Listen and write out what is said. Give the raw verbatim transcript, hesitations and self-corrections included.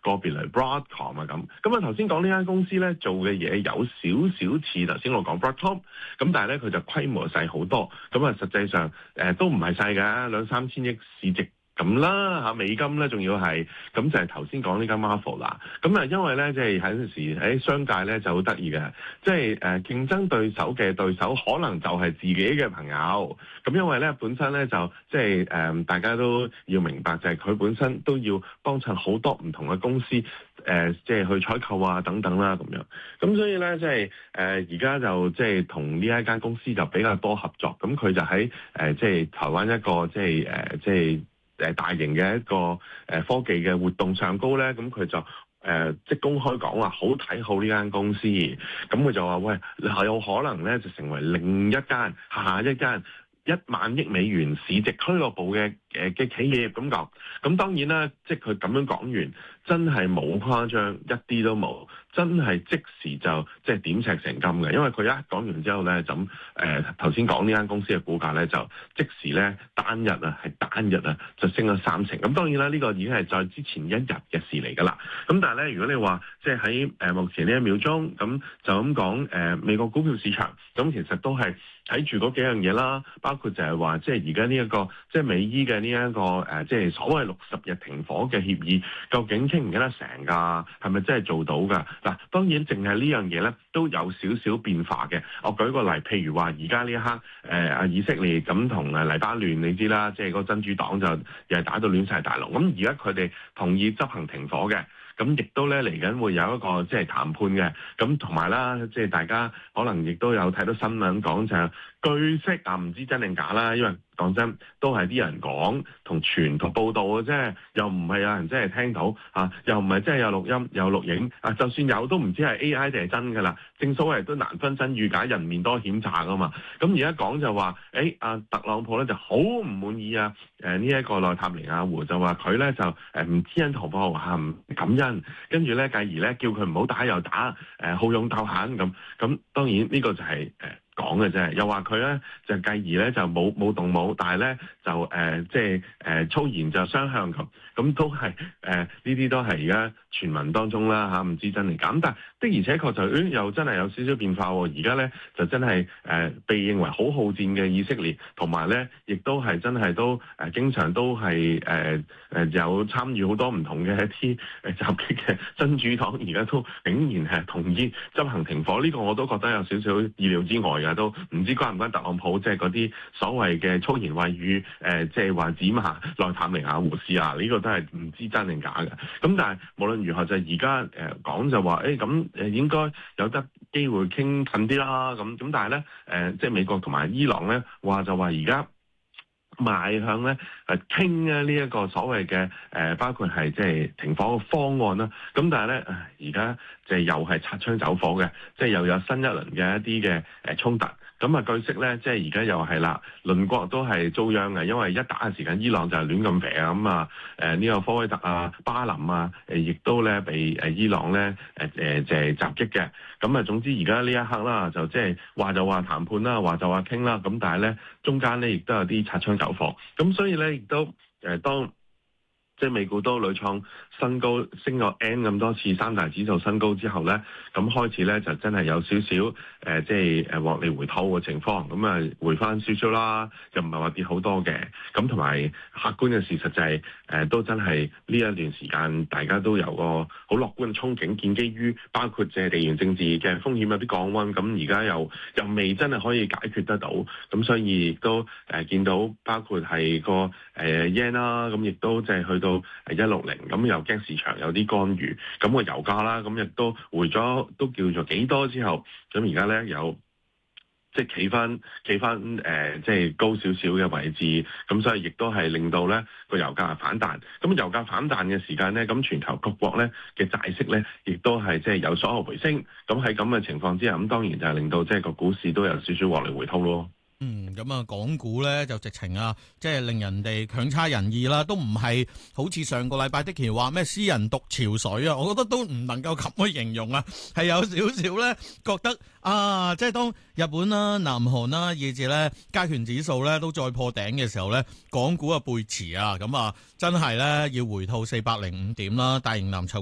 個別嚟 Broadcom 啊咁。咁啊頭先講呢間公司咧做嘅嘢有少少似頭先我講 Broadcom，咁但係咧佢就規模細好多，咁啊實際上誒、呃、都唔係細㗎，兩三千億市值。咁啦嚇，美金咧仲要係，咁就係頭先講呢間 Marvel 啦。咁啊，因為咧即係喺陣時喺商界咧就好得意嘅，即係誒競爭對手嘅對手可能就係自己嘅朋友。咁因為咧本身咧就即係誒大家都要明白，就係佢本身都要幫襯好多唔同嘅公司，誒即係去採購啊等等啦咁樣。咁所以咧即係誒而家就即係同呢一間公司就比較多合作。咁佢就喺誒即係台灣一個即係誒即係。誒大型嘅一個誒科技嘅活動上高咧，咁佢就誒、呃、即係公開講話好睇好呢間公司，咁佢就話喂，有可能咧就成為另一間下一間一萬億美元市值俱樂部嘅誒嘅企業咁講。咁當然啦，即係佢咁樣講完，真係冇誇張，一啲都冇，真係即時就即係點石成金嘅。因為佢一講完之後咧，咁誒頭先講呢間公司嘅股價咧，就即時咧單日啊係單日啊就升咗三成。咁當然啦，呢、這個已經係在之前一日嘅事嚟㗎啦。咁但係咧，如果你話即係喺誒目前呢一秒鐘，咁就咁講誒美國股票市場，咁其實都係睇住嗰幾樣嘢啦，包括就係話即係而家呢一個即係美伊嘅呢一個誒即係所謂六十日停火嘅協議，究竟傾唔傾得成㗎？係咪真係做到㗎？嗱，當然淨係呢樣嘢咧都有少少變化嘅。我舉個例，譬如話而家呢一刻誒啊、呃、以色列咁同誒黎巴嫩，你知啦，即係個真主黨就又係打到亂晒大龍。咁而家佢哋同意執行停火嘅。咁亦都咧嚟緊會有一個即係談判嘅，咁同埋啦，即係大家可能亦都有睇到新聞講就係據悉啊，唔知真定假啦，因為講真都係啲人講同傳同報道嘅啫，又唔係有人真係聽到啊，又唔係真係有錄音有錄影啊，就算有都唔知係 A I 定係真㗎啦。正所謂都難分真與假，人面多險詐㗎嘛。咁而家講就話，誒阿特朗普咧就好唔滿意啊，誒呢一個內塔尼亞胡就話佢咧就誒唔知恩圖報嚇唔感恩，跟住咧繼而咧叫佢唔好打又打，誒好勇鬥狠咁。咁當然呢個就係誒講嘅啫，又話佢咧就繼而咧就冇冇動武，但係咧就誒即係誒粗言就雙向咁，咁都係誒呢啲都係而家傳聞當中啦嚇，唔知真定假。咁但係的而且確就誒又真係有少少變化喎。而家咧就真係誒被認為好好戰嘅以色列，同埋咧亦都係真係都誒經常都係誒誒有參與好多唔同嘅一啲誒襲擊嘅真主黨，而家都竟然係同意執行停火，呢個我都覺得有少少意料之外。都唔知關唔關特朗普即係嗰啲所謂嘅粗言穢語，誒即係話指罵內塔尼亞胡事啊？呢、這個都係唔知真定假嘅。咁但係無論如何，就而家誒講就話誒咁誒應該有得機會傾近啲啦。咁咁但係咧誒即係美國同埋伊朗咧話就話而家邁向咧誒傾咧呢一個所謂嘅誒、呃、包括係即係停火嘅方案啦。咁但係咧而家就又係擦槍走火嘅，即係又有新一輪嘅一啲嘅誒衝突。咁啊據悉咧，即係而家又係啦，鄰國都係遭殃嘅，因為一打嘅時間，伊朗就係亂咁肥啊。咁啊誒呢個科威特啊、巴林啊誒，亦都咧被誒伊朗咧誒誒就係襲擊嘅。咁啊總之而家呢一刻啦，就即係話就話談判啦，話就話傾啦。咁但係咧中間咧亦都有啲擦槍走火。咁所以咧亦都誒當。即係美股都屢創新高，升咗 N 咁多次三大指數新高之後咧，咁開始咧就真係有少少誒，即係誒獲利回吐嘅情況，咁啊回翻少少啦，又唔係話跌好多嘅。咁同埋客觀嘅事實就係、是、誒、呃、都真係呢一段時間大家都有個好樂觀嘅憧憬，建基於包括即係地緣政治嘅風險有啲降溫，咁而家又又未真係可以解決得到，咁所以亦都誒、呃、見到包括係個誒 yen 啦，咁亦都即係去到一六零，咁又驚市場有啲干預，咁個油價啦，咁亦都回咗，都叫做幾多之後，咁而家咧有即係企翻企翻誒，即係高少少嘅位置，咁所以亦都係令到咧個油價反彈。咁油價反彈嘅時間咧，咁全球各國咧嘅債息咧，亦都係即係有所回升。咁喺咁嘅情況之下，咁當然就係令到即係個股市都有少少獲利回吐咯。 嗯，咁啊，港股咧就直情啊，即係令人哋強差人意啦，都唔係好似上個禮拜的期話咩私人獨潮水啊，我覺得都唔能夠咁去形容啊，係有少少咧覺得啊，即係當日本啦、南韓啦，以至咧加權指數咧都再破頂嘅時候咧，港股啊背馳啊，咁啊真係咧要回吐四百零五點啦，大型藍籌